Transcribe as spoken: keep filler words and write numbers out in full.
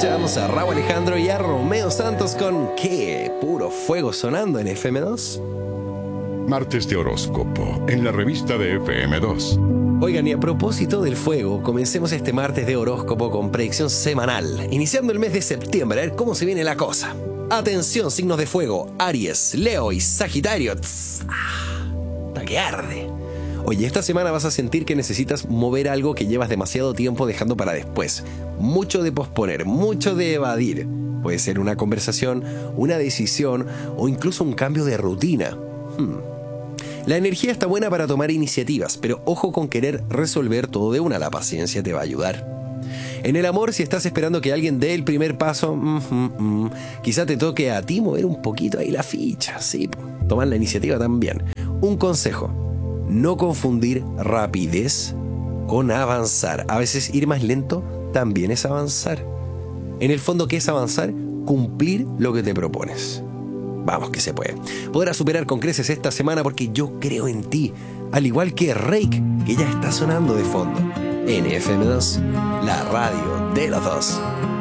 Escuchamos a Rauw Alejandro y a Romeo Santos con ¿Qué? Puro fuego sonando en F M dos. Martes de horóscopo en la revista de F M dos. Oigan, y a propósito del fuego, comencemos este martes de horóscopo con predicción semanal, iniciando el mes de septiembre, a ver cómo se viene la cosa. Atención, signos de fuego, Aries, Leo y Sagitario. Tss, ah, está que arde. Oye, esta semana vas a sentir que necesitas mover algo que llevas demasiado tiempo dejando para después. Mucho de posponer, mucho de evadir. Puede ser una conversación, una decisión o incluso un cambio de rutina. Hmm. La energía está buena para tomar iniciativas, pero ojo con querer resolver todo de una, la paciencia te va a ayudar. En el amor, si estás esperando que alguien dé el primer paso, mm, mm, mm, quizá te toque a ti mover un poquito ahí la ficha, sí, tomar la iniciativa también. Un consejo. No confundir rapidez con avanzar. A veces ir más lento también es avanzar. En el fondo, ¿qué es avanzar? Cumplir lo que te propones. Vamos que se puede. Podrás superar con creces esta semana porque yo creo en ti. Al igual que Reik, que ya está sonando de fondo. En F M dos, la radio de los dos.